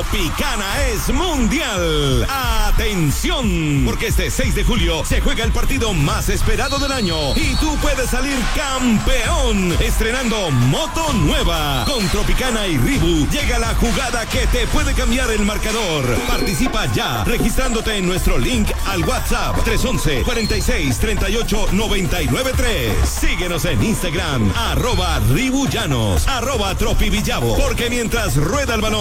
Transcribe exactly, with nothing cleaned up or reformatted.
Tropicana es mundial. ¡Atención! Porque este seis de julio se juega el partido más esperado del año y tú puedes salir campeón estrenando moto nueva. Con Tropicana y Ribu llega la jugada que te puede cambiar el marcador. Participa ya registrándote en nuestro link al WhatsApp tres once, cuarenta y seis, treinta y ocho, noventa y nueve tres. Síguenos en Instagram, arroba Ribu Llanos, arroba Tropi Villavo, porque mientras rueda el balón